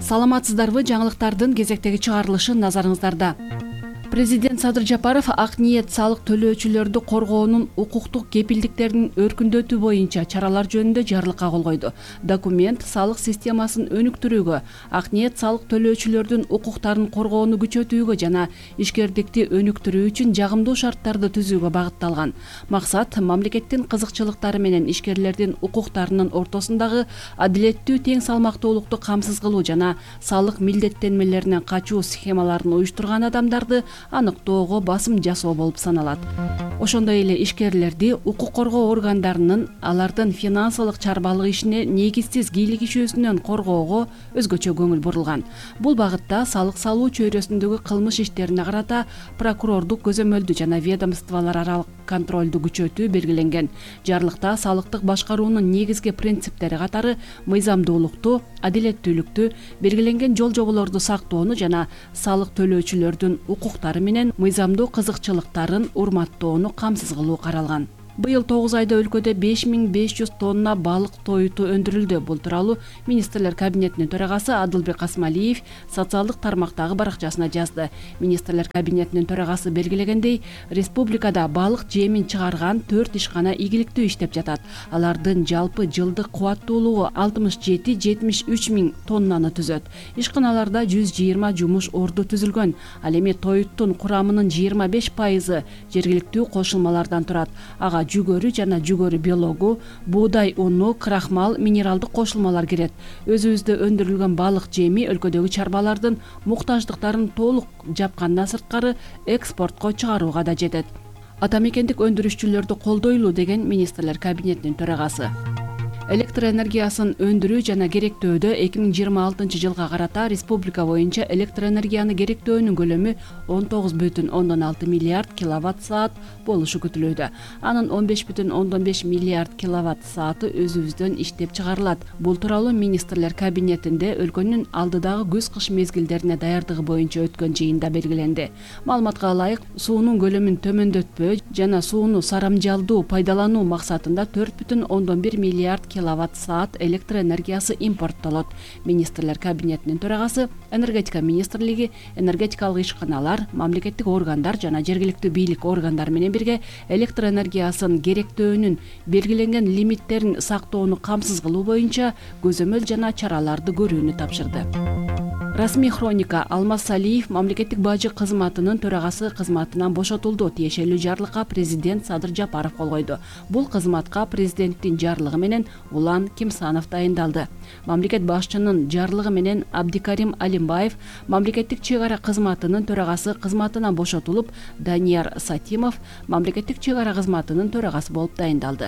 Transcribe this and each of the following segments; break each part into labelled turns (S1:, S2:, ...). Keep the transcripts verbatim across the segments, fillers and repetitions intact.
S1: Саламатсыздарбы, жаңылыктардын кезектеги чыгарылышы назарыңыздарда. Президент Садыр Жапаров ак ниет салык төлөөчүлөрдү коргоонун укуктук кепилдиктерин өркүндөтүү боюнча чаралар жөнүндө жарлыкка кол койду. Документ салык системасын өнүктүрүүгө, ак ниет салык төлөөчүлөрдүн укуктарын коргоону күчөтүүгө жана ишкердикти өнүктүрүү үчүн жагымдуу шарттарды түзүүгө багытталган. Максат мамлекеттин кызыкчылыктары менен ишкерлердин укуктарынын ортосундагы адилеттүү тең салмактуулукту камсыз кылуу жана салык милдеттенмелеринен качуу схемаларын уюштурган адамдарды аныктоого басым жасоо болуп саналат. Ошондой эле ишкерлерди укук коргоо органдарынын алардын финансылык чарбалык ишине негизсиз кийлигишүүсүнөн коргоого өзгөчө көңүл бурулган. Бул багытта салык салуу чөйрөсүндөгү кылмыш иштерине карата прокурордук көзөмөлдү жана ведомстволор аралык контролду күчөтүү белгиленген. Жарлыкта салыктык башкаруунун негизги принциптери катары мыйзамдуулукту, адилеттүүлүктү, белгиленген жол жоболорду сактоону жана салык төлөөчүлөрдүн укуктары менен мыйзамдуу кызыкчылыктарын урматтоону камсыз кылуу каралган. Быйыл тогуз айда өлкөдө беш миң беш жүз тонна балык тоюту өндүрүлдү. Бул тууралуу министрлер кабинетинин төрагасы Адылбек Асмалиев социалдык тармактагы баракчасына жазды. Министрлер кабинетинин төрагасы белгилегендей, республикада балык жемин чыгарган төрт ишкана ийгиликтүү иштеп жатат. Алардын жалпы жылдык кубаттуулугу алтымыш жети жетимиш үч миң тоннаны түзөт. Ишканаларда жүз жыйырма жумуш орду түзүлгөн. Ал эми тоюттун курамынын жыйырма беш пайызы жергиликтүү кошулмалардан турат. Ага жүгөрү жана жүгөрү белогу, буудай уну, крахмал, минералдык кошулмалар кирет. Өзүбүздө өндүрүлгөн балык жеми өлкөдөгү чарбалардын муктаждыктарын толук жапкандан сырткары экспортко чыгарууга да жетет. Атамекендик өндүрүшчүлөрдү колдойлу, деген министрлер кабинетинин төрагасы. Электр энергиясын өндүрүү жана керектөөдө эки миң жыйырма алтынчы жылга карата республика боюнча электр энергияны керектөөнүн көлөмү он тогуз бүтүн ондон алты миллиард киловатт саат болушу күтүлүүдө. Анын он беш бүтүн ондон беш миллиард киловатт сааты өзүбүздөн иштеп чыгарылат. Бул тууралуу министрлер кабинетинде өлкөнүн алдыдагы күз-кыш мезгилдерине даярдыгы боюнча өткөн жыйында белгиленди. Маалыматка ылайык, суунун көлөмүн төмөндөтпөө жана сууну сарамжалдуу пайдалануу максатында төрт бүтүн ондон бир миллиард киловатт саат электр энергиясы импорттолот. Министрлер кабинетинин төрагасы энергетика министрлиги, энергетикалык ишканалар, мамлекеттик органдар жана жергиликтүү бийлик органдары менен бирге электр энергиясын керектөөнүн белгиленген лимиттерин сактоону камсыз кылуу боюнча көзөмөл жана чараларды көрүүнү тапшырды. Расмий хроника: Алмаз Салиев мамлекеттик бажы кызматынын төрагасы кызматынан бошотулду. Тиешелүү жарлыкка президент Садыр Жапаров кол койду. Бул кызматка президенттин жарлыгы менен Улан Кимсанов дайындалды. Мамлекет башчынын жарлыгы менен Абдикарим Алимбаев мамлекеттик чек ара кызматынын төрагасы кызматынан бошотулуп, Данияр Сатимов мамлекеттик чек ара кызматынын төрагасы болуп дайындалды.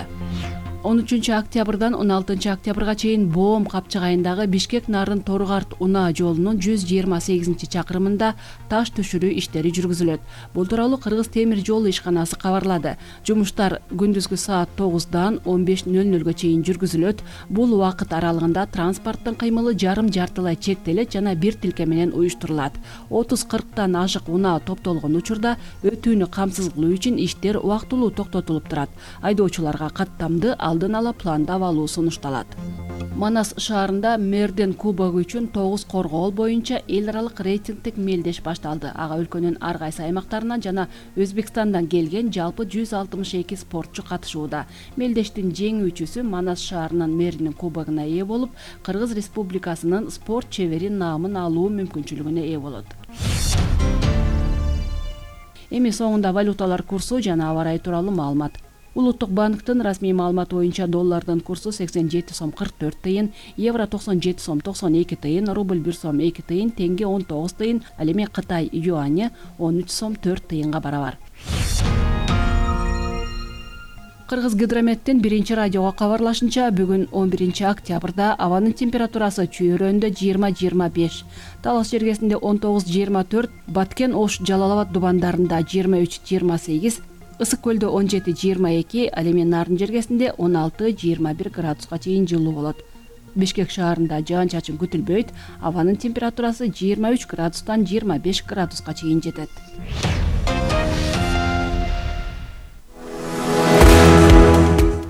S1: он үчүнчү октябрдан он алтынчы октябрга чейин Боом капчыгайындагы Бишкек-Нарын Торгарт унаа жолунун жүз жыйырма сегизинчи чакырымында таш түшүрүү иштери жүргүзүлөт. Бул тууралуу Кыргыз темир жол ишканасы кабарлады. Жумуштар күндүзгү саат тогуздан он беш нөл нөлгө чейин жүргүзүлөт. Бул убакыт аралыгында транспорттун кыймылы жарым жартылай чектелет жана бир тилке менен уюштурулат. отуз кырктан ашык унаа топтолгон учурда өтүүнү камсыз кылуу үчүн иштер убактылуу токтотулуп турат. Айдоочуларга каттамды алдын ала пландап алуу сунушталат. Манас шаарында мэрдин кубогу үчүн тогуз коргоол боюнча эл аралык рейтингдик мелдеш башталды. Ага өлкөнүн ар кайсы аймактарынан жана Өзбекстандан келген жалпы жүз алтымыш эки спортчу катышууда. Мелдештин жеңүүчүсү Манас шаарынын мэринин кубогуна ээ болуп, Кыргыз Республикасынын спорт чебери наамын алуу мүмкүнчүлүгүнө ээ болот. Эми соңунда валюталар курсу жана аба ырайы тууралуу маалымат. Улуттук банктын расмий маалыматы боюнча доллардын курсу сексен жети сом кырк төрт тыйын, евро токсон жети сом токсон эки тыйын, рубль бир сом эки тыйын, теңге он тогуз тыйын, ал эми Кытай юани он үч сом төрт тыйынга барабар. Кыргыз гидрометтин биринчи радиого кабарлашынча, бүгүн он биринчи октябрда абанын температурасы чүйрөндө жыйырма жыйырма беш, Талас жергесинде он тогуз жыйырма төрт, Баткен, Ош, Жалал-Абад дубандарында жыйырма үч жыйырма сегиз, Ысык көлдө он жети жыйырма эки, ал эми Нарын жергесинде он алты жыйырма бир градуска чейин жылуу болот. Бишкек шаарында жаан-чачын күтүлбөйт, абанын температурасы жыйырма үч градустан жыйырма беш градуска чейин жетет.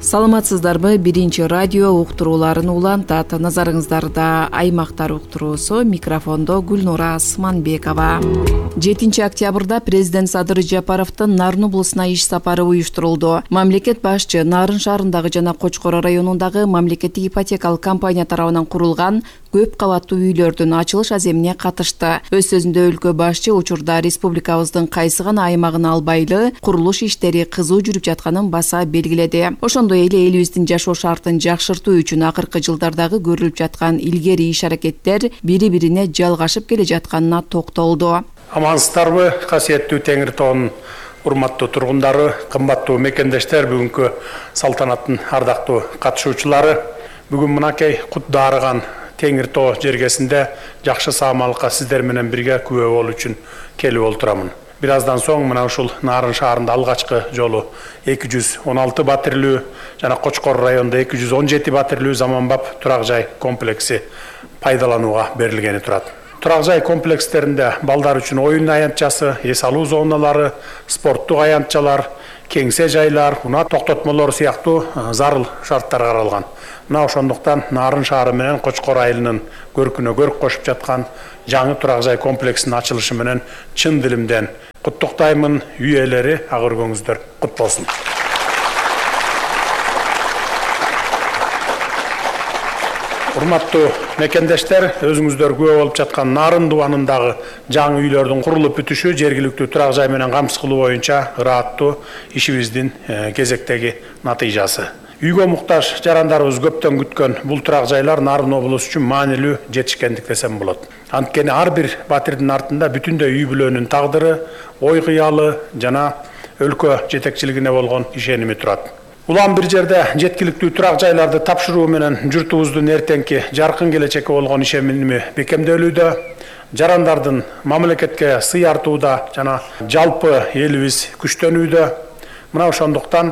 S2: Саламатсыздарбы? Биринчи радио уктурууларын улантат. Назарыңыздарда аймактар уктуруусу, микрофондо Гүлнура Асманбекова. жетинчи октябрда президент Садыр Жапаровдун Нарын облусуна иш сапары уюштурулду. Мамлекет башчы Нарын шаарындагы жана Кочкор районундагы мамлекеттик ипотекалык компания тарабынан курулган көп кабаттуу үйлөрдүн ачылыш аземине катышты. Өз сөзүндө өлкө башчы учурда республикабыздын кайсы гана аймагын албайлы курулуш иштери кызуу жүрүп жатканын баса белгиледи. Ошондой эле элибиздин жашоо шартын жакшыртуу үчүн акыркы жылдардагы көрүлүп жаткан илгери иш-аракеттер бири-бирине жалгашып келе жатканына токтолду.
S3: Амансыздарбы, касиеттүү Теңир тоонун урматтуу тургундары, кымбаттуу мекендештер, бүгүнкү салтанаттын ардактуу катышуучулары. Бүгүн мынакей кут дарыган Теңир тоо жергесинде жакшы саамалыкка сиздер менен бирге күбө болуу үчүн келип олтурамын. Бир аздан соң мына ушул Нарын шаарында алгачкы жолу эки жүз он алты батирлүү жана Кочкор районунда эки жүз он жети батирлүү заманбап турак жай комплекси пайдаланууга берилгени турат. Турак жай комплекстеринде балдар үчүн оюн аянтчасы, эс алуу зоналары, спорттук аянтчалар, кеңсе жайлар, унаа токтотмолор сыяктуу зарыл шарттар каралган. Мына ошондуктан Нарын шаары менен Кочкор айылынын көркүнө көрк кошуп жаткан жаңы турак жай комплексинин ачылышы менен чын дилимден куттуктаймын. Үй ээлери ак өргөңүздөр кут болсун. Урматтуу мекендештер, өзүңүздөр күбө болуп жаткан Нарын дубанындагы жаңы үйлөрдүн курулуп бүтүшү жергиликтүү турак жай менен камсыз кылуу боюнча ырааттуу ишибиздин кезектеги натыйжасы. Үйгө муктаж жарандарыбыз көптөн күткөн бул турак жайлар Нарын облусу үчүн маанилүү жетишкендик десем болот. Анткени ар бир батирдин артында бүтүндөй үй бүлөнүн тагдыры, ой кыялы жана өлкө жетекчилигине болгон ишеними турат. Улам бир жерде жеткиликтүү турак жайларды тапшыруу менен журтубуздун эртеңки жаркын келечекке болгон ишеними бекемделүүдө, жарандардын мамлекетке сый артууда жана жалпы элибиз күчтөнүүдө. Мына ошондуктан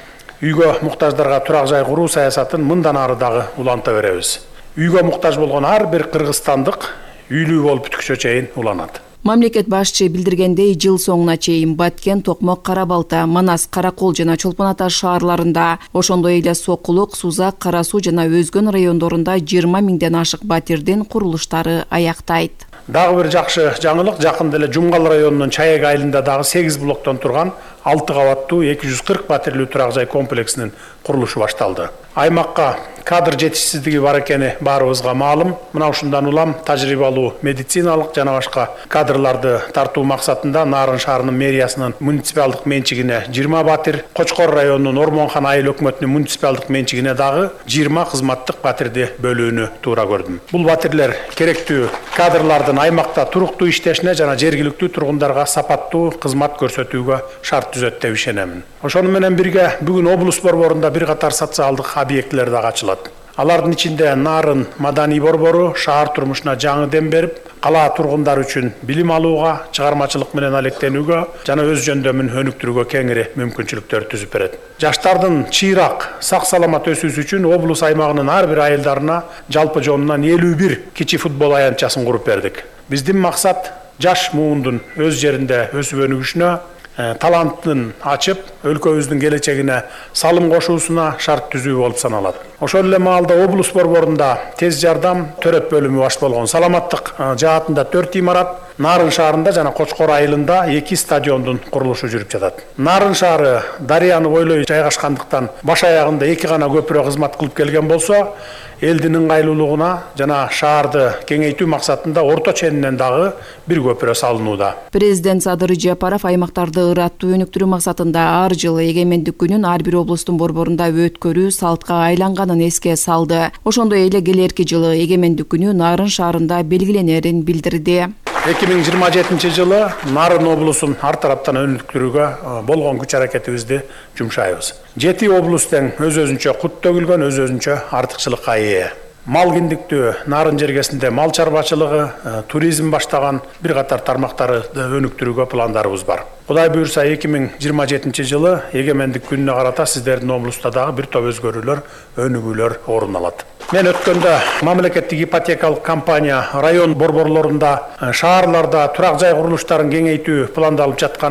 S3: үйгө муктаждарга турак жай куруу саясатын мындан ары дагы уланта беребиз. Үйгө муктаж болгон ар бир кыргызстандык үйлүү болуп бүткүчө чейин уланат.
S2: Мамлекет башчы билдиргендей, жыл соңуна чейин Баткен, Токмок, Кара-Балта, Манас, Каракол жана Чолпон Ата шаарларында, ошондой эле Сокулук, Сузак, Кара Суу жана өзгөн райондорунда жыйырма миңден ашык батирдин курулуштары аяктайт.
S3: Дагы бир жакшы жаңылык, жакында эле Жумгал районунун Чаек айылында дагы сегиз блоктон турган алты кабаттуу эки жүз кырк батирлүү турак жай комплексинин курулушу башталды. Аймакка кадр жетишсиздиги бар экени баарыбызга маалым. Мына ушундан улам тажрыйбалуу медициналык жана башка кадрларды тартуу максатында Нарын шаарынын мэриясынын муниципалдык менчигине жыйырма батир, Кочкор районунун Ормонхан айыл өкмөтүнүн муниципалдык менчигине дагы жыйырма кызматтык батирди бөлүүнү туура көрдүм. Бул батирлер керектүү кадрлардын аймакта туруктуу иштешине жана жергиликтүү тургундарга сапаттуу кызмат көрсөтүүгө шарт түзөт деп ишенемин. Ошону менен бирге бүгүн облус борборунда бир катар социалдык объектилер дагы ачылат. Алардын ичинде Нарын маданий борбору шаар турмушуна жаңы дем берип, кала тургундары үчүн билим алууга, чыгармачылык менен алектенүүгө жана өз жөндөмүн өнүктүрүүгө кеңири мүмкүнчүлүктөр түзүп берет. Жаштардын чыйрак, сак саламат өсүүсү үчүн облус аймагынын ар бир айылдарына жалпы жонунан элүү бир кичи футбол аянтчасын куруп бердик. Биздин максат жаш муундун өз жеринде өсүп өнүгүшүнө, талантын ачып, өлкөбүздүн келечегине салым кошуусуна шарт түзүү болуп саналат. Ошол эле маалда облус борборунда тез жардам төрөп бөлүмү баш болгон. Саламаттык жаатында төрт имарат, Нарын шаарында жана Кочкор айылында эки стадиондун курулушу жүрүп жатат. Нарын шаары дарыяны бойлой жайгашкандыктан баш аягында эки гана көпүрө кызмат кылып келген болсо, элдин ыңгайлуулугуна жана шаарды кеңейтүү максатында орто ченинен дагы бир көпүрө салынууда.
S2: Президент Садыр Жапаров аймактарды ыраттуу өнүктүрүү максатында ар жылы эгемендик күнүн ар бир облустун борборунда өткөрүү салтка айланганын эске салды. Ошондой эле келерки жылы эгемендик күнү Нарын шаарында белгиленерин билдирди.
S3: эки миң жыйырма жетинчи жылы Нарын облусун ар тараптан өнүктүрүүгө болгон күч аракетибизди жумшайбыз. Жети облус тең өз өзүнчө кут төгүлгөн, өз өзүнчө артыкчылыкка ээ. Мал киндиктүү Нарын жергесинде мал чарбачылыгы, туризм баштаган бир катар тармактарды өнүктүрүүгө пландарыбыз бар. Кудай буюрса эки миң жыйырма жетинчи жылы эгемендик күнүнө карата сиздердин облуста дагы бир топ өзгөрүүлөр, өнүгүүлөр орун алат. Мен өткөндө мамлекеттик ипотекалык компания район борборлорунда, шаарларда турак жай курулуштарын кеңейтүү пландалып жатканын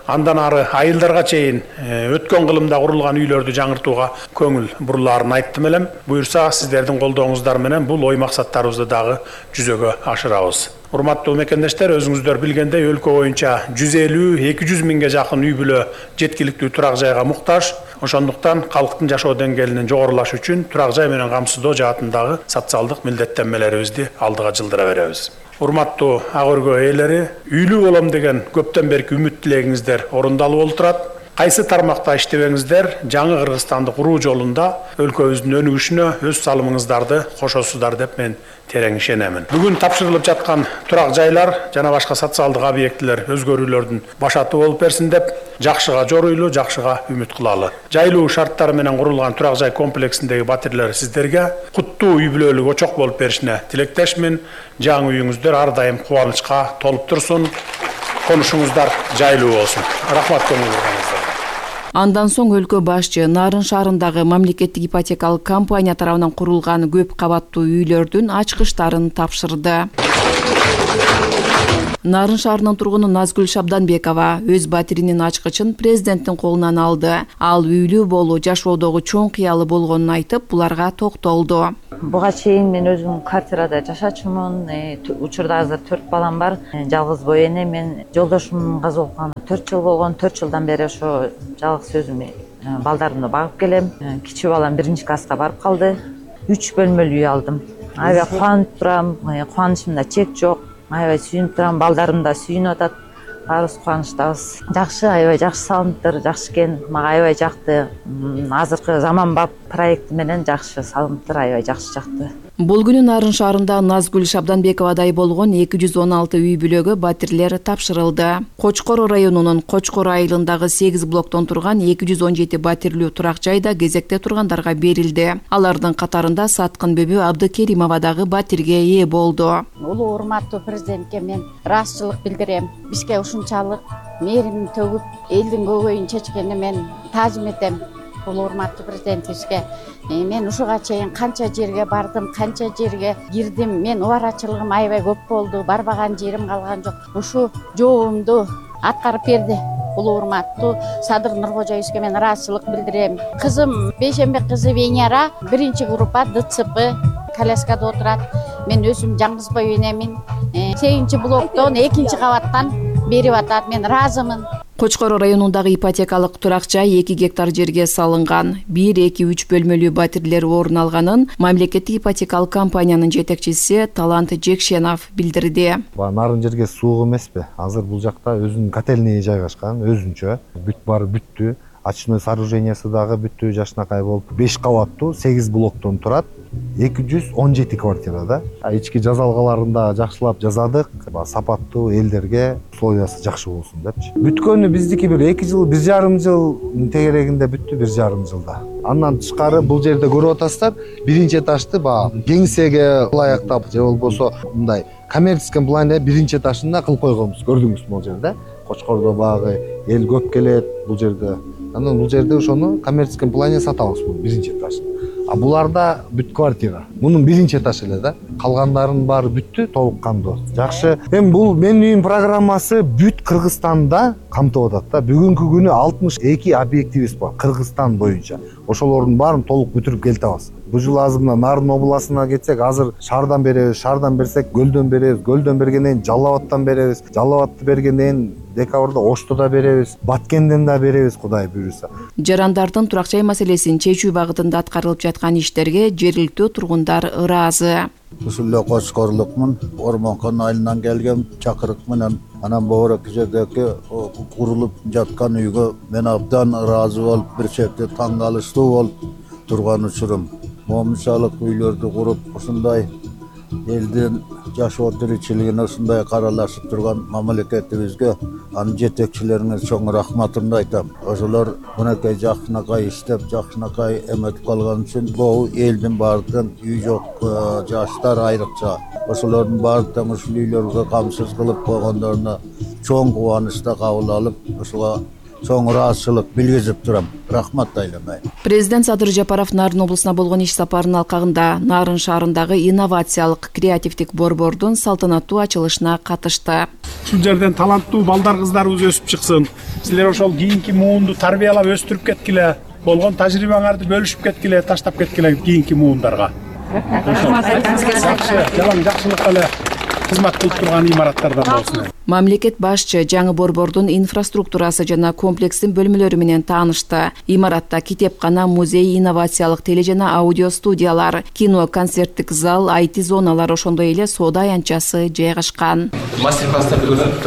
S3: Андан ары айылдарга чейин өткөн кылымда курулган үйлөрдү жаңыртууга көңүл бурулаарын айттым элем. Буюрса сиздердин колдооңуздар менен бул ой максаттарыбызды дагы жүзөгө ашырабыз. Урматтуу мекендештер, өзүңүздөр билгендей өлкө боюнча жүз элүү эки жүз миңге жакын үй бүлө жеткиликтүү турак жайга муктаж. Ошондуктан калктын жашоо деңгээлинин жогорулашы үчүн турак жай менен камсыздоо жаатындагы социалдык милдеттенмелерибизди алдыга жылдыра беребиз. Урматтуу ак өргө ээлери, үйлүү болом деген көптөн берки үмүт тилегиңиздер орундалып олтурат. Кайсы тармакта иштебеңиздер, жаңы Кыргызстанды куруу жолунда өлкөбүздүн өнүгүшүнө өз салымыңыздарды кошосуздар деп мен терең ишенемин. Бүгүн тапшырылып жаткан турак жайлар жана башка социалдык объектилер өзгөрүүлөрдүн башаты болуп берсин деп жакшыга жоруйлуу, жакшыга үмүт кылалы. Жайлуу шарттар менен курулган турак жай комплексиндеги батирлер сиздерге куттуу үй бүлөлүк очок болуп беришине тилектешмин. Жаңы үйүңүздөр ар дайым кубанычка толуп турсун. Конушуңуздар жайлуу болсун. Рахмат көңүл бурганыңыздарга.
S2: Андан соң өлкө башчы Нарын шаарындагы мамлекеттик ипотекалык компания тарабынан курулган көп кабаттуу үйлөрдүн ачкычтарын тапшырды. Нарын шаарынын тургуну Назгүл Шабданбекова өз батиринин ачкычын президенттин колунан алды. Ал үйлүү болуу жашоодогу чоң кыялы болгонун айтып, буларга токтолду.
S4: Буга чейин мен өзүм квартирада жашачумун. Учурда азыр төрт балам бар. Жалгыз бой эне. Мен жолдошумдун каза болгонуна төрт жыл болгон. төрт жылдан бери ошо жалгыз өзүм балдарымды багып келем. Кичи балам биринчи класска барып калды. үч бөлмөлүү үй алдым. Аябай кубанып турам. Кубанычымда чек жок. Аябай сүйүнүп турам, балдарым да сүйүнүп атат. Баарыбыз кубанычтабыз. Жакшы, аябай жакшы салымдыр, жакшы экен. Мага аябай жакты. Азыркы заманбап проекти менен жакшы салымдыр, аябай жакшы жакты.
S2: Бул күнү Нарын шаарында Назгүл Шабданбековадай болгон эки жүз он алты үй бүлөгө батирлер тапшырылды. Кочкор районунун Кочкор айылындагы сегиз блоктон турган эки жүз он жети батирлүү турак жайда кезекте тургандарга берилди. Алардын катарында Саткын Бөбө Абдыкеримова дагы батирге ээ болду.
S5: Улуу урматтуу президентке мен ыраазычылык билдирем. Бизге ушунчалык мээрим төгүп, элдин көйгөйүн чечкенине мен таазим этем. Улуу урматтуу президентибизге мен ушуга чейин канча жерге бардым, канча жерге кирдим. Мен убарачылыгым аябай көп болду. Барбаган жерим калган жок. Ушу жообумду аткарып берди. Улуу урматтуу Садыр Нуркожоевичке мен ыраазычылык билдирем. Кызым Бейшембек кызы Венера биринчи группа Д Ц П коляскада отурат. Мен өзүм жалгыз бой энемин. сегизинчи блоктон экинчи кабаттан берип атат. Мен ыраазымын.
S2: Кочкор районундагы ипотекалык турак жай эки гектар жерге салынган. бир эки үч бөлмөлүү батирлер орун алганын мамлекеттик ипотекалык компаниянын жетекчиси Талант Жекшенов билдирди.
S6: Нарын жерге суук эмеспи? Азыр бул жакта өзүнүн котельный жайгашкан, өзүнчө. Бүт бары бүттү. Очной сооружениясы дагы бүттү, жашынакай болуп. беш кабаттуу сегиз блоктон турат. эки жүз он жети квартирада. Ички жазалгаларында жакшылап жазадык. Сапаттуу элдерге условиясы жакшы болсун депчи. Бүткөнү биздики бир эки жыл, бир жарым жыл тегерегинде бүттү, бир жарым жылда. Андан тышкары бул жерде көрүп атасыздар, биринчи этажды баягы кеңсеге ылайыктап же болбосо мындай коммерческий планда биринчи этажында кылып койгонбуз. Көрдүңүз бул жерде. Кочкордо багы эл көп келет бул жерде. Анан бул жерде ошону коммерческий плане сатабыз бул биринчи этажды. А буларда бүт квартира. Мунун биринчи этаж эле да. Калгандарынын баары бүттү, толук кандуу. Жакшы. Эми бул менин үйүм программасы бүт Кыргызстанда камтып атат да. Бүгүнкү күнү алтымыш эки объектибиз бар Кыргызстан боюнча. Ошолордун баарын толук бүтүрүп келтебиз. Бул жыл азыр мына Нарын областына кетсек, азыр шаардан беребиз, шаардан берсек Көлдөн беребиз, Көлдөн бергенден кийин Жалал Абадтан беребиз, Жалал Абадты бергенден кийин декабрда Ошту да беребиз, Баткенден да беребиз, Кудай буйруса.
S2: Жарандардын турак жай маселесин чечүү багытында аткарылып жаткан иштерге жергиликтүү тургундар ыраазы.
S7: Ушул эле Кочкорлукмун, Ормонкон айылынан келген чакырык менен анан Боорок жердеги курулуп жаткан үйгө мен абдан ыраазы болуп, бир четте таң калыштуу болуп турган учурум. Момунчалык үйлөрдү куруп, ушундай элдин жашоо тиричилигине ушундай каралашып турган мамлекетибизге, анын жетекчилерине чоң рахматымды айтам. Ошолор мынакей жакшынакай иштеп, жакшынакай эметип калган үчүн бул элдин баардыгын үй жок жаштар айрыкча ошолордун баардыгын ушул үйлөргө камсыз кылып койгондоруна чоң кубанычта кабыл алып, ошого чоң ыраазычылык билгизип турам. Рахмат айламай.
S2: Президент Садыр Жапаров Нарын облусуна болгон иш сапарынын алкагында Нарын шаарындагы инновациялык креативдик борбордун салтанаттуу ачылышына катышты.
S3: Ушул жерден таланттуу балдар кыздарыбыз өсүп чыксын. силер ошол кийинки муунду тарбиялап өстүрүп кеткиле, болгон тажрыйбаңарды бөлүшүп кеткиле, таштап кеткиле кийинки муундарга. Жакшы, жалаң жакшылыкка эле кызмат кылып турган имараттардан болсун.
S2: Мамлекет башчы жаңы борбордун инфраструктурасы жана комплекстин бөлмөлөрү менен таанышты. Имаратта китепкана, музей, инновациялык теле жана аудио студиялар, кино, концерттик зал, ай ти зоналар, ошондой эле соода аянтчасы жайгашкан.
S8: Мастер-класстарды көрүп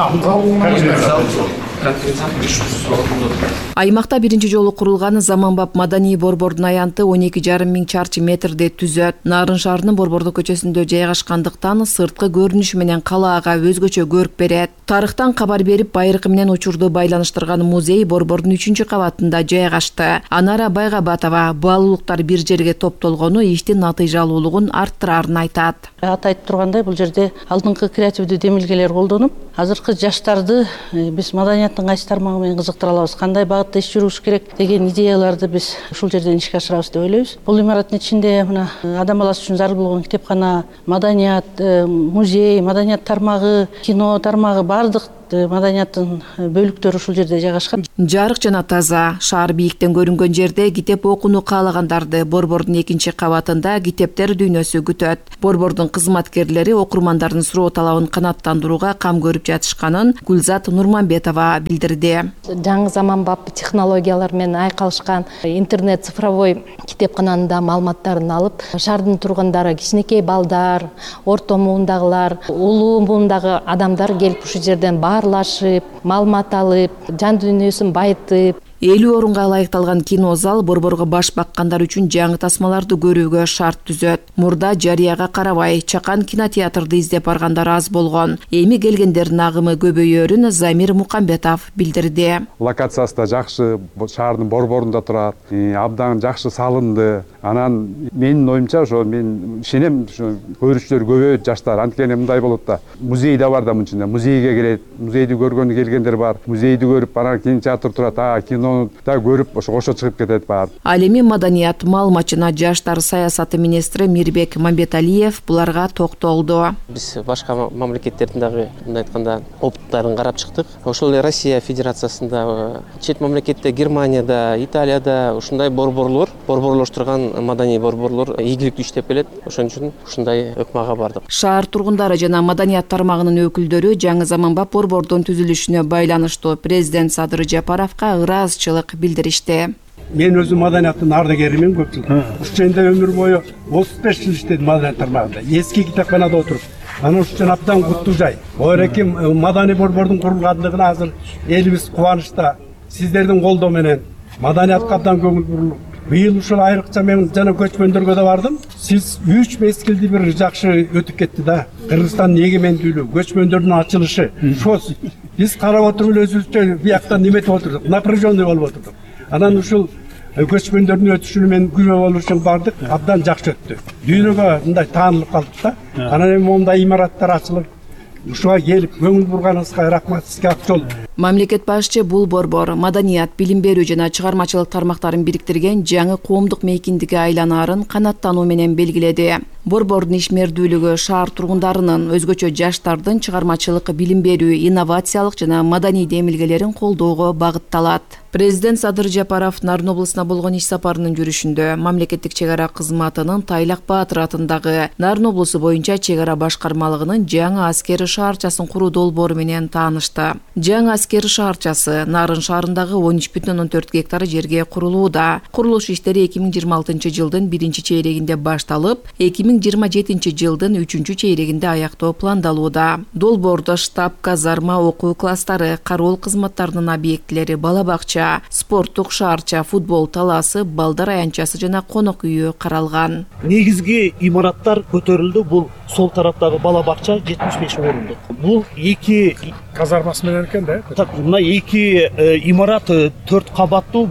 S2: Аймакта биринчи жолу курулган заманбап маданий борбордун аянты он эки жарым миң чарчы метрди түзөт. Нарын шаарынын Борбордо көчөсүндө жайгашкандыктан сырткы көрүнүшү менен калаага өзгөчө көрүп берет. Тарыхтан кабар берип, байыркы менен учурду байланыштырган музей борбордун үчүнчү кабатында жайгашты. Анара Байгабатова баалуулуктар бир жерге топтолгону иштин натыйжалуулугун арттырарын айтат.
S9: Аты айтып тургандай, бул жерде алдыңкы креативдүү демилгелер колдонуп, азыркы жаштарды биз маданияттын кайсы тармагы менен кызыктыра алабыз, кандай багытта иш жүрүш керек деген идеяларды биз ушул жерден ишке ашырабыз деп ойлойбуз. Бул имараттын ичинде мына адам баласы үчүн зарыл болгон китепкана, маданият, музей, маданият тармагы, кино тармагы, бардык маданияттын бөлүктөрү ушул жерде жайгашкан.
S2: Жарык жана таза, шаар бийиктен көрүнгөн жерде китеп окууну каалагандарды борбордун экинчи кабатында китептер дүйнөсү күтөт. Борбордун кызматкерлери окурмандардын суроо талабын канааттандырууга кам көрүп жатышканын Гүлзат Нурманбетова билдирди.
S10: Жаңы заманбап технологиялар менен айкалышкан интернет цифровой китепкананын маалыматтарын алып, шаардын тургундары, кичинекей балдар, орто муундагылар, улуу муундагы адамдар келип ушул жерден баарлашып, маалымат алып, жан дүйнөсүн байытып.
S2: элүү орунга ылайыкталган кино зал борборго баш баккандар үчүн жаңы тасмаларды көрүүгө шарт түзөт. Мурда жарыяга карабай чакан кинотеатрды издеп баргандар аз болгон. Эми келгендердин агымы көбөйөрүн Замир Мукамбетов билдирди.
S11: Локациясы да жакшы, шаардын борборунда турат, абдан жакшы салынды. Анан менин оюмча ошо мен ишенем, ошо көрүүчүлөр көбөйөт, жаштар. Анткени мындай болот да. Музей да бар да мынча. Музейге келет, музейди көргөнү келгендер бар. Музейди көрүп, анан кинотеатр турат, а кино да көрүп ошо кошо чыгып кетет бар.
S2: Ал эми маданият, маалымат жана жаштар саясаты министри Мирбек Мамбеталиев буларга токтолду.
S8: Биз башка мамлекеттердин дагы мындай айтканда опыттарын карап чыктык. Ошол эле Россия Федерациясында, чет мамлекетте, Германияда, Италияда ушундай борборлор, борборлоштурган маданий борборлор ийгиликтүү иштеп келет. Ошон үчүн ушундай өкмага бардык.
S2: Шаар тургундары жана маданият тармагынын өкүлдөрү жаңы заманбап борбордун түзүлүшүнө байланыштуу президент Садыр Жапаровго ыраазычылык билдиришти.
S12: Мен өзүм маданияттын ардагеримин көп жыл. Ушул жерде өмүр бою отуз беш жыл иштедим маданият тармагында. Эски китепканада отуруп, анан ушул абдан куттуу жай. Ойреки маданий борбордун курулгандыгына азыр элибиз кубанычта. Сиздердин колдоо менен маданиятка абдан көңүл бурулуп, быйыл ушул айрыкча мен жана көчмөндөргө да бардым. Сиз үч мезгилди бир жакшы өтүп кетти да. Кыргызстандын эгемендүүлүгү, көчмөндөрдүн ачылышы. Ошо биз карап отуруп эле өзүбүзчө бияктан неметип отурдук, напряженный болуп отурдук. Анан ушул көчмөндөрдүн өтүшүнө мен күбө болуу үчүн бардык, абдан жакшы өттү. Дүйнөгө мындай таанылып калдык да. Анан эми мондай имараттар ачылып, ушуга келип көңүл бурганыңызга рахмат, сизге ак жол.
S2: Мамлекет башчы бул борбор маданият, билим берүү жана чыгармачылык тармактарын бириктирген жаңы коомдук мейкиндикке айланаарын канааттануу менен белгиледи. Борбордун ишмердүүлүгү шаар тургундарынын, өзгөчө жаштардын чыгармачылык, билим берүү, инновациялык жана маданий демилгелерин колдоого багытталат. Президент Садыр Жапаров Нарын облусуна болгон иш сапарынын жүрүшүндө мамлекеттик чек ара кызматынын Тайлак Баатыр атындагы Нарын облусу боюнча чек ара башкармалыгынын жаңы аскери шаарчасын куруу долбоору менен таанышты. Жаңы аскери шаарчасы Нарын шаарындагы он үч бүтүн ондон төрт гектар жерге курулууда. Курулуш иштери эки миң жыйырма алтынчы жылдын биринчи чейрегинде башталып, эки миң жыйырма жетинчи жылдын үчүнчү чейрегинде аяктоо пландалууда. Долбоордо штаб, казарма, окуу класстары, кароол кызматтарынын объектилери, бала бакча, спорттук шаарча, футбол талаасы, балдар аянтчасы жана конок үйү каралган.
S13: Негизги имараттар көтөрүлдү. Бул сол тараптагы бала бакча жетимиш беш орундук. Бул эки
S12: казармасы менен экен да.
S13: Так, мына эки имарат төрт кабаттуу. Бул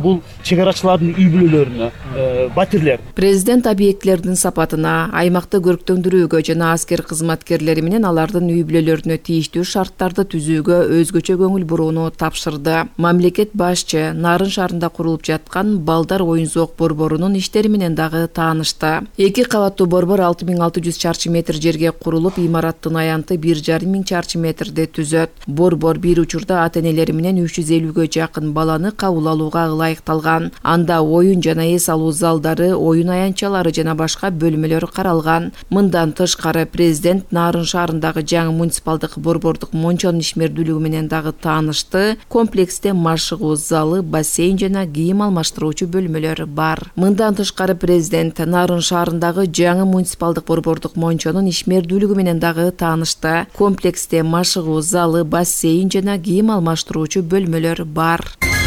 S13: чек арачылардын үй бүлөлөрүнө, батирлер.
S2: Президент объектилердин сапатына, аймакты көрктөндүрүүгө жана аскер кызматкерлери менен алардын үй бүлөлөрүнө тийиштүү шарттарды түзүүгө өзгөчө көңүл бурууну тапшырды. Мамлекет башчы Нарын шаарында курулуп жаткан балдар оюн зоок борборунун иштери менен дагы таанышты. Эки кабаттуу борбор алты миң алты жүз чарчы метр жерге курулуп, имараттын аянты бир жарым миң чарчы метрди түзөт. Борбор бир учурда ата энелери менен үч жүз элүүгө жакын баланы кабыл алууга ылайыкталган. Анда оюн жана эс алуу залдары, оюн аянтчалары жана башка бөлмөлөр каралган. Мындан тышкары президент Нарын шаарындагы жаңы муниципалдык борбордук мончонун ишмердүүлүгү менен дагы таанышты. Комплексте машыгуу залы, бассейн жана кийим алмаштыруучу бөлмөлөр бар. Мындан тышкары президент Нарын шаарындагы жаңы муниципалдык борбордук мончонун ишмердүүлүгү менен дагы таанышты. Комплексте машыгуу залы, бассейн жана кийим алмаштыруучу бөлмөлөр бар.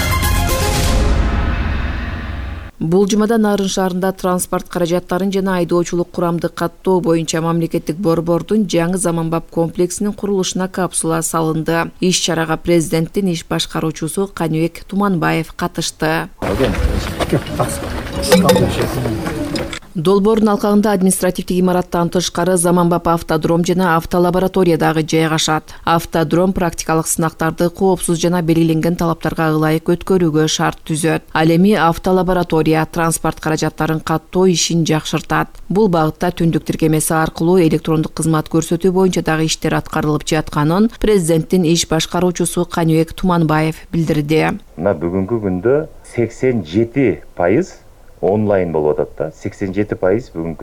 S2: Бул жумада Нарын шаарында транспорт каражаттарын жана айдоочулук курамды каттоо боюнча мамлекеттик борбордун жаңы заманбап комплексинин курулушуна капсула салынды. Иш чарага президенттин иш башкаруучусу Каныбек Туманбаев катышты. Долбоордун алкагында административдик имараттан тышкары заманбап автодром жана автолаборатория дагы жайгашат. Автодром практикалык сынактарды коопсуз жана белгиленген талаптарга ылайык өткөрүүгө шарт түзөт. Ал эми автолаборатория транспорт каражаттарын каттоо ишин жакшыртат. Бул багытта түндүк тиркемеси аркылуу электрондук кызмат көрсөтүү боюнча дагы иштер аткарылып жатканын президенттин иш башкаруучусу Каныбек Туманбаев билдирди.
S14: Мына бүгүнкү күндө сексен жети пайыз онлайн болуп атат да. сексен жети пайыз бүгүнкү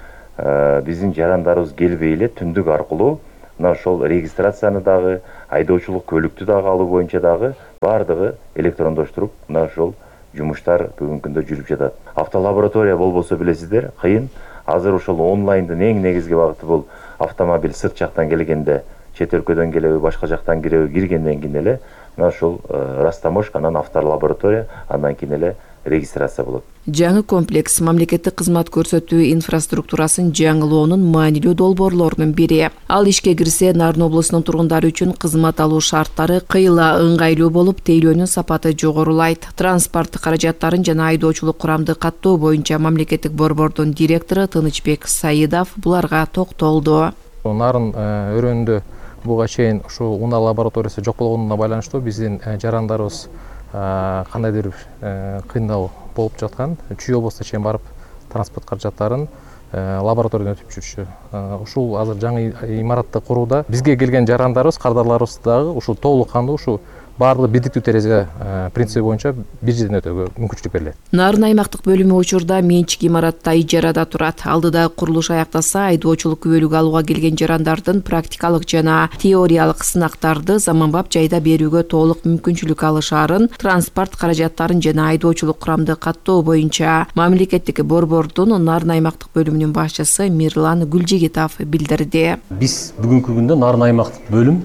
S14: күндө биздин жарандарыбыз келбей эле түндүк аркылуу мына ошол регистрацияны дагы, айдоочулук көлүктү дагы алуу боюнча дагы баардыгы электрондоштуруп мына ошол жумуштар бүгүнкү күндө жүрүп жатат. Автолаборатория болбосо билесиздер, кыйын. Азыр ошол онлайндын эң негизги багыты бул автомобиль сырт жактан келгенде, чет өлкөдөн келеби, башка жактан киреби, киргенден кийин эле мына ошол растаможка, анан автолаборатория, андан кийин эле регистрация болот.
S2: Жаңы комплекс мамлекеттик кызмат көрсөтүү инфраструктурасын жаңылоонун маанилүү долбоорлорунун бири. Ал ишке кирсе, Нарын облусунун тургундары үчүн кызмат алуу шарттары кыйла ыңгайлуу болуп, тейлөөнүн сапаты жогорулайт. Транспорт каражаттарын жана айдоочулук курамды каттоо боюнча мамлекеттик борбордун директору Тынычбек Саидов буларга токтолду.
S15: Нарын өрөөндө буга чейин ушу унаа лабораториясы жок болгонуна байланыштуу биздин жарандарыбыз кандайдыр бир кыйындау болуп жаткан. Чүй областына чейин барып транспорт каражаттарын лабораториядан өтүп жүрчү. Ушул азыр жаңы имаратты курууда бизге келген жарандарыбыз, кардарларыбыз дагы ушул толук кандуу ушу баардыгы бирдиктүү терезе принципи боюнча бир жерден өтүүгө мүмкүнчүлүк берилет.
S2: Нарын аймактык бөлүмү учурда менчик имаратта ижарада турат. Алдыда курулуш аяктаса, айдоочулук күбөлүк алууга келген жарандардын практикалык жана теориялык сынактарды заманбап жайда берүүгө толук мүмкүнчүлүк алышаарын, транспорт каражаттарын жана айдоочулук курамды каттоо боюнча мамлекеттик борбордун Нарын аймактык бөлүмүнүн башчысы Мирлан Гүлжигитов билдирди.
S16: Биз бүгүнкү күндө Нарын аймактык бөлүм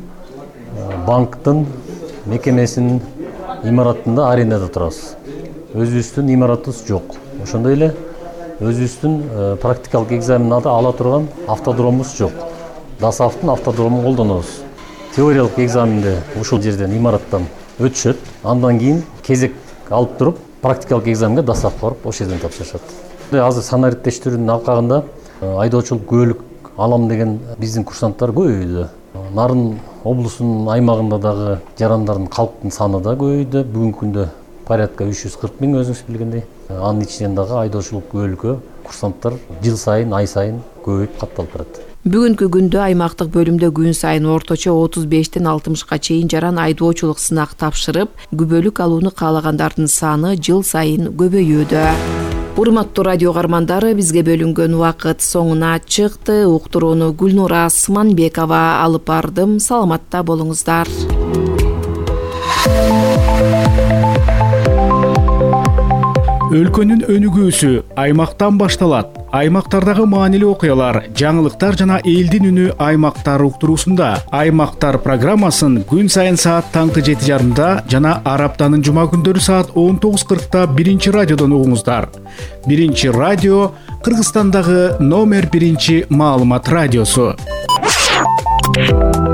S16: банктын мекемесинин имаратында арендада турабыз. Өзүбүздүн имаратыбыз жок. Ошондой эле өзүбүздүн практикалык экзаменди ала турган автодромубуз жок. Дасафтын автодромун колдонобуз. Теориялык экзаменди ушул жерден имараттан өтүшөт. Андан кийин кезек алып туруп, практикалык экзаменге Дасафка барып, ошол жерден тапшырышат. Азыр санариптештирүүнүн алкагында айдоочулук күбөлүк алам деген биздин курсанттар көбөйдү. Нарын облусунун аймагында дагы жарандардын, калктын саны да көбөйдү. Бүгүнкү күндө порядка үч жүз кырк миң өзүңүз билгендей. Анын ичинен дагы айдоочулук күбөлүккө курсанттар жыл сайын, ай сайын көбөйүп катталып барат.
S2: Бүгүнкү күндө аймактык бөлүмдө күн сайын орточо отуз бештен алтымышка чейин жаран айдоочулук сынак тапшырып, күбөлүк алууну каалагандардын саны жыл сайын көбөйүүдө. Урматтуу радио каармандары, бизге бөлүнгөн убакыт соңуна чыкты. Уктурууну Гүлнура Сманбекова алып бардым. Саламатта болуңуздар.
S17: Өлкөнүн өнүгүүсү аймактан башталат. Аймактардагы маанилүү окуялар, жаңылыктар жана элдин үнү аймактар уктуруусунда. Аймактар программасын күн сайын саат таңкы жети жарымда жана ар аптанын жума күндөрү саат он тогуз кыркта биринчи радиодон угуңуздар. Биринчи радио Кыргызстандагы номер биринчи маалымат радиосу.